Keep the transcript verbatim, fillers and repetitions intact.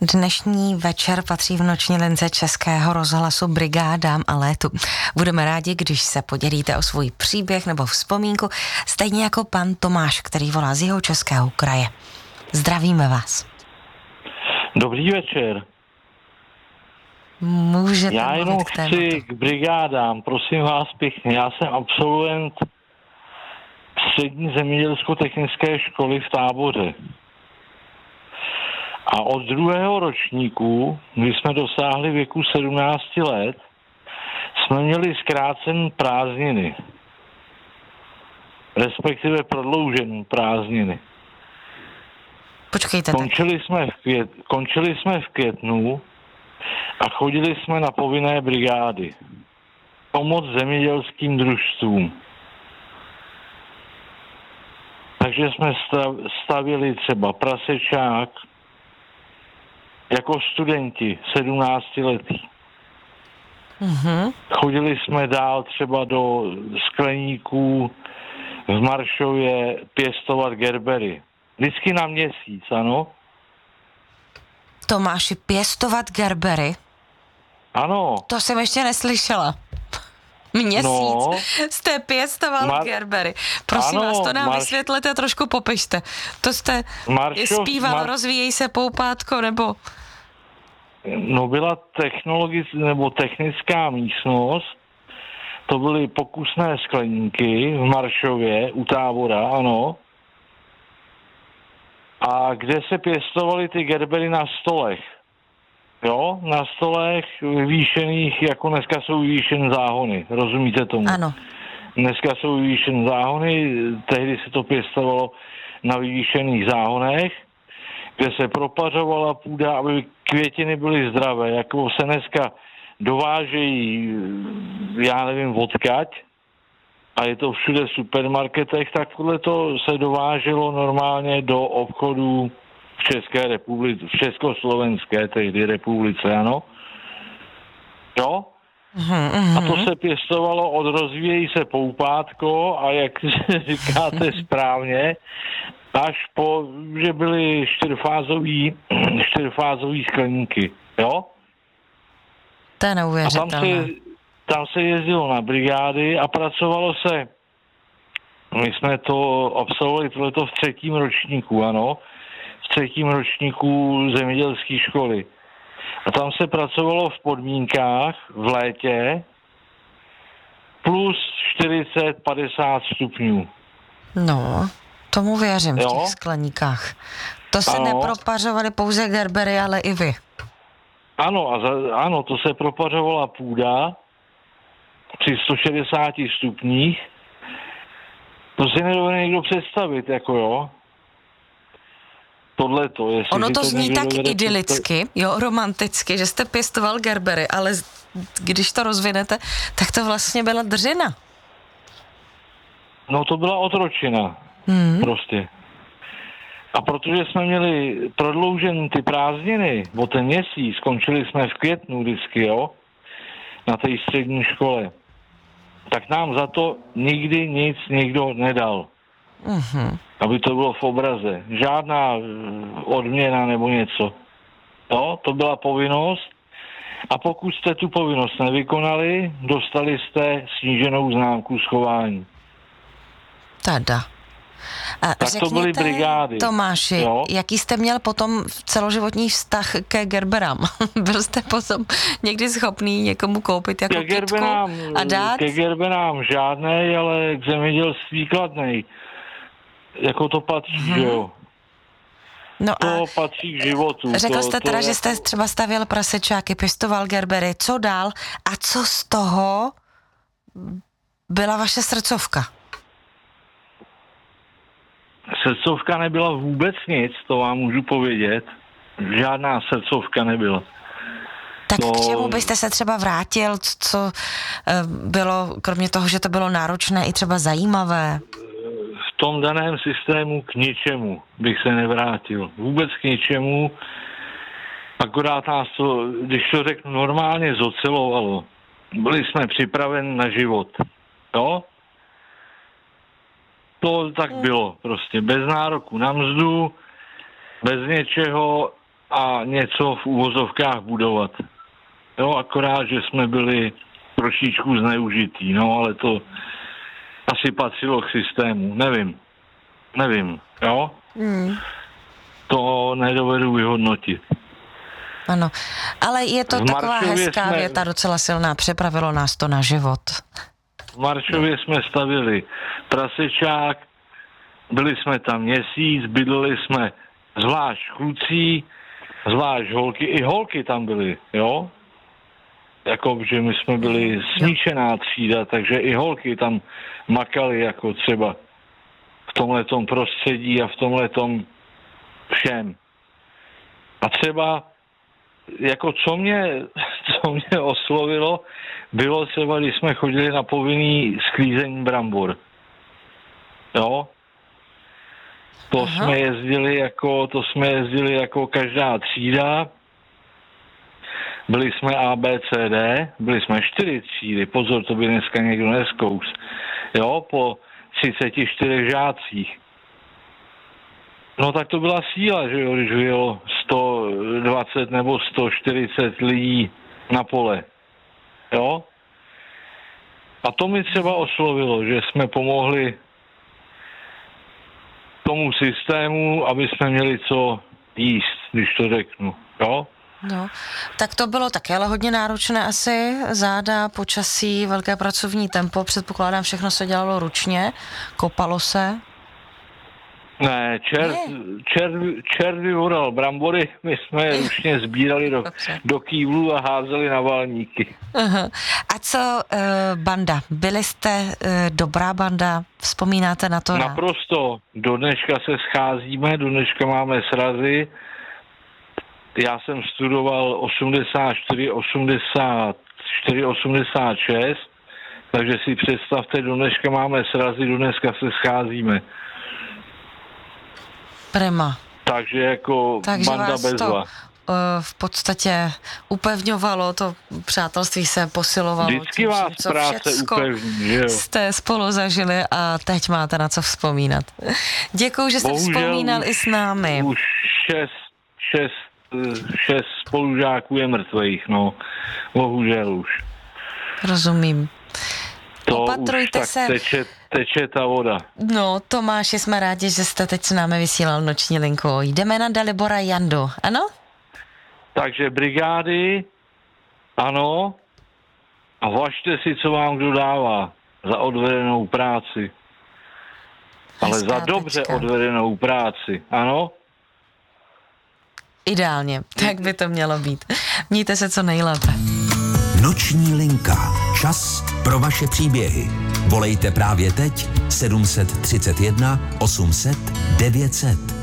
Dnešní večer patří v noční lince Českého rozhlasu Brigádám a létu. Budeme rádi, když se podělíte o svůj příběh nebo vzpomínku, stejně jako pan Tomáš, který volá z Jihočeského kraje. Zdravíme vás. Dobrý večer. Můžete Já jenom mluvit k tématu. chci k brigádám, prosím vás pěkně. Já jsem absolvent střední zemědělsko-technické školy v Táboře. A od druhého ročníku, kdy jsme dosáhli věku sedmnácti let, jsme měli zkrácen prázdniny. Respektive prodloužený prázdniny. Počkejte. Končili jsme, v květ, končili jsme v květnu a chodili jsme na povinné brigády. Pomoc zemědělským družstvům. Takže jsme stavili třeba prasečák jako studenti, sedmnáctiletí. Mm-hmm. Chodili jsme dál třeba do skleníků v Maršově pěstovat gerbery. Vždycky na měsíc, ano? Tomáši, pěstovat gerbery? Ano. To jsem ještě neslyšela. Měsíc no, jste pěstoval Mar- gerbery. Prosím ano, vás, to nám Marš- vysvětlete, trošku popište. To jste Maršov, zpíval, Mar- rozvíjej se poupátko, nebo... No byla technologická nebo technická místnost, to byly pokusné skleníky v Maršově u Tábora, ano. A kde se pěstovaly ty gerbery na stolech. Jo, na stolech vyvýšených, jako dneska jsou vyvýšené záhony, rozumíte tomu? Ano. Dneska jsou vyvýšené záhony, tehdy se to pěstovalo na vyvýšených záhonech, kde se propařovala půda, aby květiny byly zdravé, jako se dneska dovážejí, já nevím, odkaď, a je to všude v supermarketech, tak tohle to se dováželo normálně do obchodů v České republice, v Československé tehdy republice, ano. Jo? Mm-hmm. A to se pěstovalo od rozvíjejí se poupátko a jak říkáte správně, až po, že byly čtyřfázový, čtyřfázový skleníky, jo? To je neuvěřitelné. A tam se, tam se jezdilo na brigády a pracovalo se, my jsme to absolvovali tohleto v třetím ročníku, ano, v třetím ročníku zemědělské školy. A tam se pracovalo v podmínkách v létě plus čtyřicet padesát stupňů. No, tomu věřím v jo? těch skleníkách. To se ano. nepropařovaly pouze gerbery, ale i vy. Ano, a za, ano, to se propařovala půda při sto šedesáti stupních. To si nedovede někdo představit, jako jo. Tohleto, jestli ono to to zní tak dovede idylicky, jo, romanticky, že jste pěstoval gerbery, ale když to rozvinete, tak to vlastně byla držina. No to byla otročina, hmm. prostě. A protože jsme měli prodloužen ty prázdniny o ten měsíc, skončili jsme v květnu vždycky, jo, na té střední škole, tak nám za to nikdy nic nikdo nedal. Mm-hmm. Aby to bylo v obraze. Žádná odměna nebo něco. No, to byla povinnost. A pokud jste tu povinnost nevykonali, dostali jste sníženou známku schování. Tada. A tak řekněte, to byly brigády. Tomáši, jo? jaký jste měl potom celoživotní vztah ke gerberám? Byl jste potom někdy schopný někomu koupit jako kytku a dát? Ke gerberám žádnej, ale k zemědělství kladnej. Jako to patří, hmm. že jo? No to a patří k životu. Řekl to, jste to teda, jako... že jste třeba stavěl prasečáky, pěstoval gerbery. Co dál? A co z toho byla vaše srdcovka? Srdcovka nebyla vůbec nic, to vám můžu povědět. Žádná srdcovka nebyla. Tak to... k čemu byste se třeba vrátil, co bylo, kromě toho, že to bylo náročné, i třeba zajímavé? V tom daném systému k ničemu bych se nevrátil. Vůbec k ničemu. Akorát nás to, když to řeknu, normálně zocelovalo. Byli jsme připraveni na život. Jo? To tak bylo prostě. Bez nároku na mzdu, bez něčeho, a něco v úvozovkách budovat. Jo, akorát, že jsme byli trošičku zneužitý, no ale to asi patřilo k systému, nevím, nevím, jo? Mm. To nedovedu vyhodnotit. Ano, ale je to v taková Maršově hezká jsme, věta, docela silná, přepravilo nás to na život. V Maršově jsme stavili prasečák, byli jsme tam měsíc, bydleli jsme zvlášť kluci, zvlášť holky, i holky tam byly, jo? Jako, že my jsme byli smíšená třída, takže i holky tam makaly, jako třeba v tomhletom prostředí a v tomhletom všem. A třeba, jako co mě, co mě oslovilo, bylo třeba, když jsme chodili na povinný sklízení brambor. Jo? To Aha. jsme jezdili jako, to jsme jezdili jako každá třída. Byli jsme A, B, C, D, byli jsme čtyři třídy, pozor, to by dneska někdo neskous. Jo, po třiceti čtyřech žácích. No tak to byla síla, že jo, když bylo sto dvacet nebo sto čtyřicet lidí na pole. Jo? A to mi třeba oslovilo, že jsme pomohli tomu systému, aby jsme měli co jíst, když to řeknu. Jo? No, tak to bylo také ale hodně náročné asi, záda, počasí, velké pracovní tempo, předpokládám, všechno se dělalo ručně, kopalo se. Ne, čert, čert, čert vyvoral brambory, my jsme je ručně sbírali do, do kývlů a házeli na valníky. Uh-huh. A co uh, banda? Byli jste uh, dobrá banda? Vzpomínáte na to? Naprosto. Do dneška se scházíme, do dneška máme srazy. Já jsem studoval osmdesát čtyři, osmdesát čtyři, osmdesát šest, takže si představte, do dneška máme srazy, do dneska se scházíme. Prima. Takže jako Takže banda vás bezva. To, uh, v podstatě upevňovalo, to přátelství se posilovalo. Vždycky tím, vás co práce upevní, že jo? Jste spolu zažili a teď máte na co vzpomínat. Děkuju, že jste Bohužel vzpomínal i s námi. Už šest, šest, šest spolužáků je mrtvých, no. Bohužel už. Rozumím. To Opatrujte už se. Teče, teče ta voda. No, Tomáši, jsme rádi, že jste teď s námi vysílal noční linku. Jdeme na Dalibora Jandu, ano? Takže brigády, ano, a važte si, co vám kdo dává za odvedenou práci. Ale Hezká za dobře tečka. odvedenou práci, ano? Ideálně, tak by to mělo být. Mějte se co nejlépe. Noční linka. Čas pro vaše příběhy. Volejte právě teď sedm set třicet jedna osm set devět set.